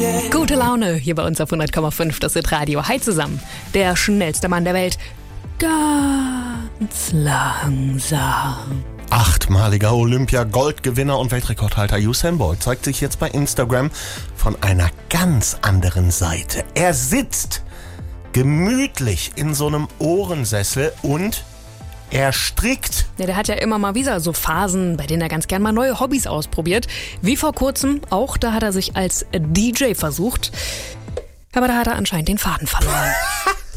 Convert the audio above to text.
Gute Laune hier bei uns auf 100,5, das ist Radio. Hi zusammen, der schnellste Mann der Welt. Ganz langsam. 8-maliger Olympia-Goldgewinner und Weltrekordhalter Usain Bolt zeigt sich jetzt bei Instagram von einer ganz anderen Seite. Er sitzt gemütlich in so einem Ohrensessel und er strickt. Ja, der hat ja immer mal wieder so Phasen, bei denen er ganz gern mal neue Hobbys ausprobiert. Wie vor kurzem, auch da hat er sich als DJ versucht. Aber da hat er anscheinend den Faden verloren.